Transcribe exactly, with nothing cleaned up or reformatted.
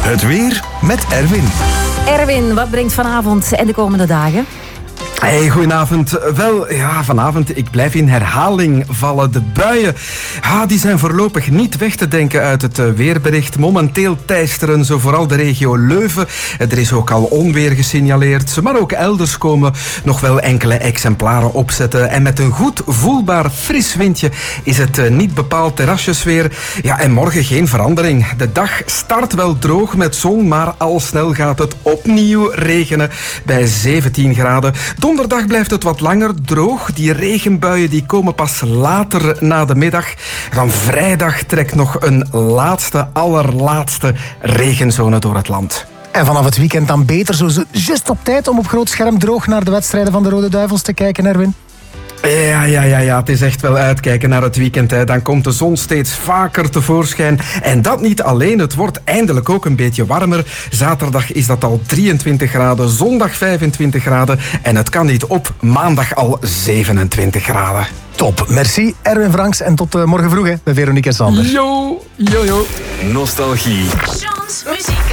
Het weer met Erwin. Erwin, wat brengt vanavond en de komende dagen? Hey, goedenavond. Wel, ja, vanavond, ik blijf in herhaling vallen. De buien, ah, die zijn voorlopig niet weg te denken uit het weerbericht. Momenteel teisteren zo vooral de regio Leuven. Er is ook al onweer gesignaleerd, maar ook elders komen nog wel enkele exemplaren opzetten. En met een goed voelbaar fris windje is het niet bepaald terrasjesweer. Ja, en morgen geen verandering. De dag start wel droog met zon, maar al snel gaat het opnieuw regenen bij zeventien graden. Donderdag blijft het wat langer droog. Die regenbuien die komen pas later na de middag. Dan vrijdag trekt nog een laatste, allerlaatste regenzone door het land. En vanaf het weekend dan beter, zo juist op tijd om op groot scherm droog naar de wedstrijden van de Rode Duivels te kijken, Erwin. Ja, ja, ja, ja, het is echt wel uitkijken naar het weekend. Hè. Dan komt de zon steeds vaker tevoorschijn. En dat niet alleen, het wordt eindelijk ook een beetje warmer. Zaterdag is dat al drieëntwintig graden, zondag vijfentwintig graden. En het kan niet op, maandag al zevenentwintig graden. Top, merci Erwin Franks en tot uh, morgen vroeg hè, bij Veronique en Sander. Yo, yo, yo. Nostalgie. Jones muziek.